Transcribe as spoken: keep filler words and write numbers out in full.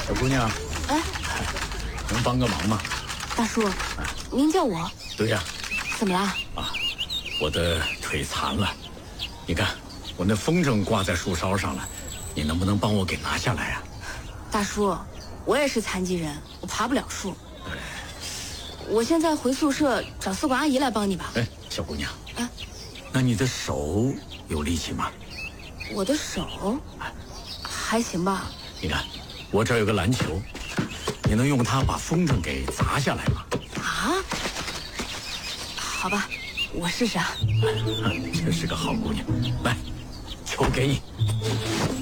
小姑娘， 哎， 能帮个忙吗？ 大叔，您叫我？ 对呀。 怎么了？ 啊，我的腿残了，你看我那风筝挂在树梢上了，你能不能帮我给拿下来啊？ 大叔，我也是残疾人，我爬不了树。我现在回宿舍找宿管阿姨来帮你吧。 哎，小姑娘， 啊， 那你的手有力气吗？ 我的手还行吧。 你看，我这儿有个篮球，你能用它把风筝给砸下来吗？ 啊？好吧，我试试啊。 真是个好姑娘，来，球给你。